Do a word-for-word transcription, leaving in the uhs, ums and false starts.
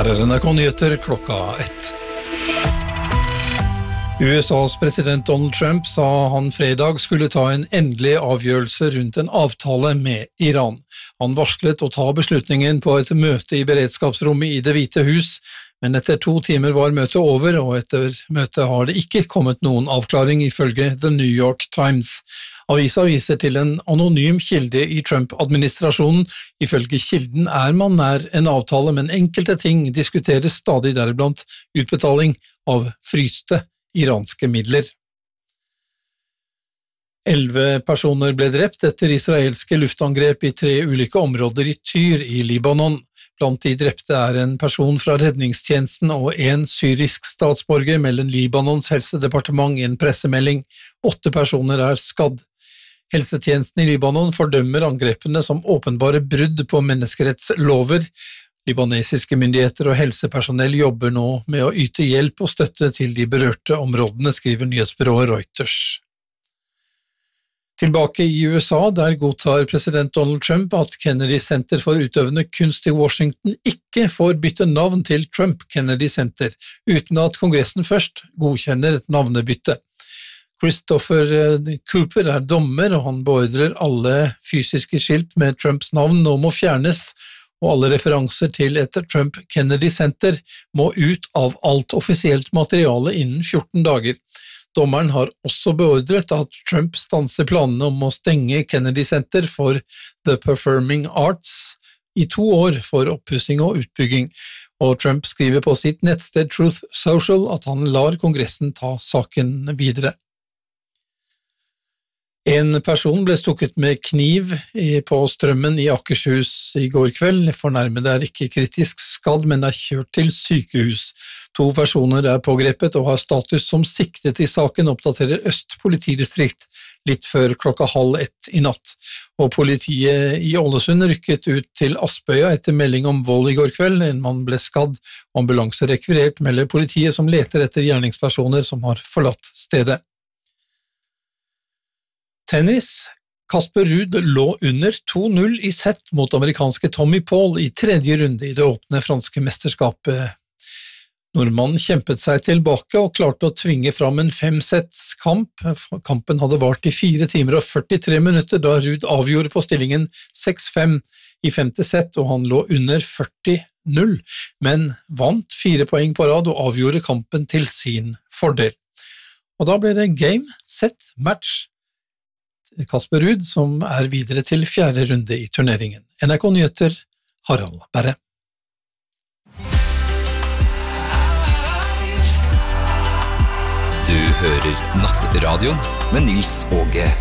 Her er N R K-nyheter klokka ett. U S A's president Donald Trump sa han fredag skulle ta en endelig avgjørelse rundt en avtale med Iran. Han varslet å ta beslutningen på et møte i beredskapsrommet i Det hvite hus, men etter to timer var møtet over, og etter møtet har det ikke kommet noen avklaring ifølge The New York Times. Avisa viser til en anonym kilde i Trump-administrasjonen. Ifølge kilden er man nær en avtale, men enkelte ting diskuteres stadig, deriblant utbetaling av fryste iranske midler. Elleve personer ble drept etter israelske luftangrep i tre ulike områder i Tyr i Libanon. Blant de drepte er en person fra redningstjenesten og en syrisk statsborger, melder Libanons helsedepartement i en pressemelding. Åtte personer er skadd. Helsetjenesten i Libanon fordømmer angrepene som åpenbare brudd på menneskerettslover. Libanesiske myndigheter og helsepersonell jobber nå med å yte hjelp og støtte til de berørte områdene, skriver nyhetsbyrået Reuters. Tilbake i U S A, der godtar president Donald Trump at Kennedy Center for utøvende kunst i Washington ikke får bytte navn til Trump Kennedy Center, uten at Kongressen først godkjenner et navnebytte. Christopher Cooper er dommer, og han beordrer alle fysiske skilt med Trumps navn nå må fjernes, og alle referanser til et Trump Kennedy Center må ut av alt offisielt materiale innen fjorten dager. Dommeren har også beordret at Trump stanser planene om å stenge Kennedy Center for The Performing Arts i to år for oppussing og utbygging, og Trump skriver på sitt nettsted Truth Social at han lar Kongressen ta saken videre. En person ble stukket med kniv på Strømmen i Akershus i går kveld. Fornærmede er ikke kritisk skadd, men er kjørt til sykehus. To personer er pågrepet og har status som siktet i saken, oppdaterer Øst politidistrikt litt før klokka halv ett i natt. Og politiet i Ålesund rykket ut til Aspøya etter melding om vold i går kveld. En mann ble skadd, ambulanse rekvirert, melder politiet som leter etter gjerningspersoner som har forlatt stedet. Tennis. Casper Ruud lå under to null i sett mot amerikanske Tommy Paul i tredje runde i det åpne franske mesterskapet. Nordmannen kjempet seg tilbake og klarte å tvinge fram en femsetts kamp. Kampen hadde vart i fire timer og førtitre minutter da Ruud avgjorde på stillingen seks fem i femte sett, og han lå under førti null, men vant fire poeng på rad og avgjorde kampen til sin fordel. Og da ble det game, set, match. Casper Ruud, som er videre til fjerde runde i turneringen. N R K-nyheter, Harald Berre. Du hører Nattradioen med Nils Åge